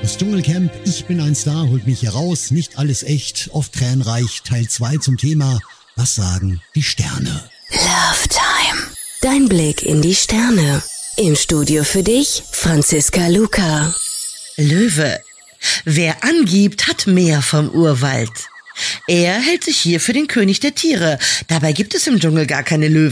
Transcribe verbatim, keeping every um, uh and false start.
Das Dschungelcamp Ich bin ein Star holt mich hier raus. Nicht alles echt, oft tränenreich. Teil zwei zum Thema Was sagen die Sterne? Love Time. Dein Blick in die Sterne. Im Studio für dich, Franziska Luca. Löwe. Wer angibt, hat mehr vom Urwald. Er hält sich hier für den König der Tiere. Dabei gibt es im Dschungel gar keine Löwen.